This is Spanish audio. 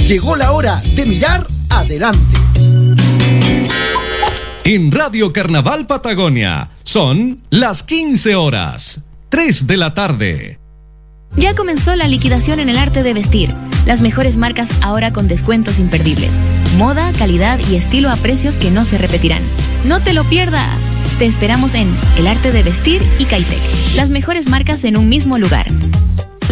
Llegó la hora de mirar adelante. En Radio Carnaval Patagonia son las 15 horas, 3 de la tarde. Ya comenzó la liquidación en el arte de vestir. Las mejores marcas ahora con descuentos imperdibles. Moda, calidad y estilo a precios que no se repetirán. No te lo pierdas. Te esperamos en El Arte de Vestir y Caitec. Las mejores marcas en un mismo lugar.